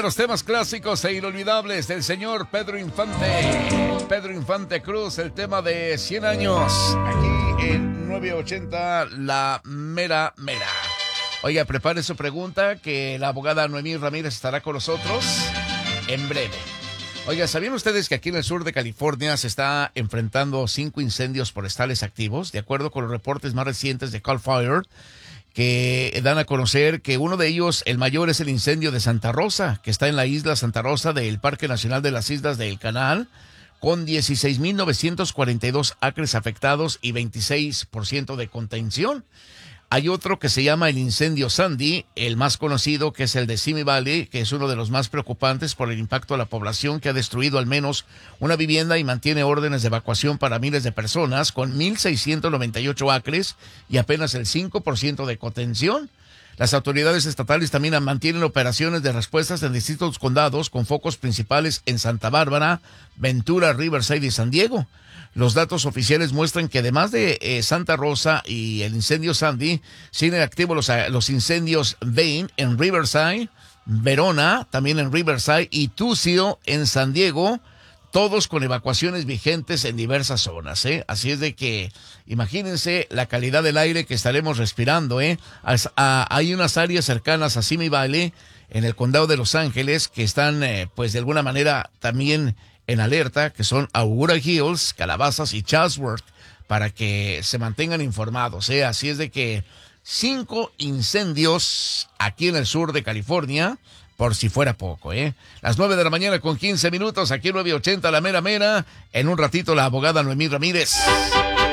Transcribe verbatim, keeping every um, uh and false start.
los temas clásicos e inolvidables del señor Pedro Infante. Pedro Infante Cruz, el tema de cien años. Aquí en nueve ochenta, La Mera Mera. Oiga, prepare su pregunta, que la abogada Noemí Ramírez estará con nosotros en breve. Oiga, ¿sabían ustedes que aquí en el sur de California se está enfrentando cinco incendios forestales activos? De acuerdo con los reportes más recientes de Cal Fire, que dan a conocer que uno de ellos, el mayor, es el incendio de Santa Rosa, que está en la isla Santa Rosa del Parque Nacional de las Islas del Canal, con dieciséis mil novecientos cuarenta y dos acres afectados y veintiséis por ciento de contención. Hay otro que se llama el incendio Sandy, el más conocido, que es el de Simi Valley, que es uno de los más preocupantes por el impacto a la población, que ha destruido al menos una vivienda y mantiene órdenes de evacuación para miles de personas, con mil seiscientos noventa y ocho acres y apenas el cinco por ciento de contención. Las autoridades estatales también mantienen operaciones de respuestas en distintos condados, con focos principales en Santa Bárbara, Ventura, Riverside y San Diego. Los datos oficiales muestran que además de eh, Santa Rosa y el incendio Sandy, siguen activos los, los incendios Vane en Riverside, Verona también en Riverside y Tucson en San Diego, todos con evacuaciones vigentes en diversas zonas, ¿eh? Así es de que imagínense la calidad del aire que estaremos respirando, ¿eh? As, a, hay unas áreas cercanas a Simi Valley, en el condado de Los Ángeles, que están, eh, pues de alguna manera también en alerta, que son Augura Hills, Calabazas y Chatsworth, para que se mantengan informados, ¿eh? Así es de que cinco incendios aquí en el sur de California, por si fuera poco, ¿eh? Las nueve de la mañana con quince minutos, aquí en nueve ochenta La Mera Mera. En un ratito la abogada Noemí Ramírez.